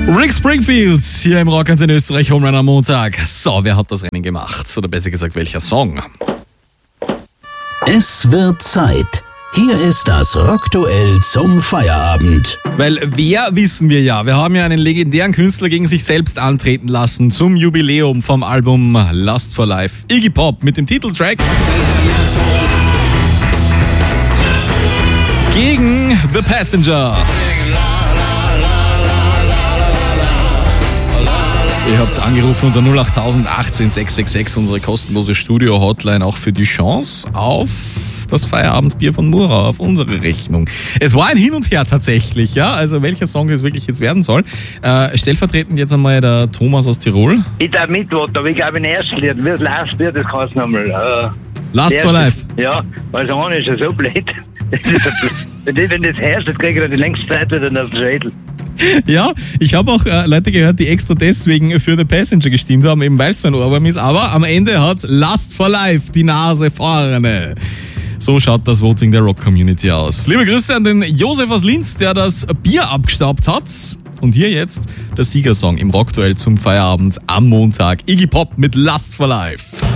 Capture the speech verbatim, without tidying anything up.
Rick Springfield hier im Rockantenne Österreich, Home Run am Montag. So, wer hat das Rennen gemacht? Oder besser gesagt, welcher Song? Es wird Zeit. Hier ist das Rockduell zum Feierabend. Weil wer wissen wir ja, wir haben ja einen legendären Künstler gegen sich selbst antreten lassen zum Jubiläum vom Album Lust for Life. Iggy Pop mit dem Titeltrack gegen The Passenger. Ihr habt angerufen unter null acht achtzehn sechs sechs sechs, unsere kostenlose Studio-Hotline, auch für die Chance auf das Feierabendbier von Mura auf unsere Rechnung. Es war ein Hin und Her tatsächlich, ja, also welcher Song das wirklich jetzt werden soll. Äh, stellvertretend jetzt einmal der Thomas aus Tirol. Ich darf mitwarten, aber ich glaube ein erstes Lied, wie das Last Lied, das kannst du nochmal. Äh, Last for Life. Ja, weil das eine ist ja so blöd. Wenn das herrscht, das kriege ich dann die längste Zeit wieder auf den Schädel. Ja, ich habe auch äh, Leute gehört, die extra deswegen für The Passenger gestimmt haben, eben weil es so ein Ohrwurm ist, aber am Ende hat Lust for Life die Nase vorne. So schaut das Voting der Rock-Community aus. Liebe Grüße an den Josef aus Linz, der das Bier abgestaubt hat. Und hier jetzt der Siegersong im Rockduell zum Feierabend am Montag. Iggy Pop mit Lust for Life.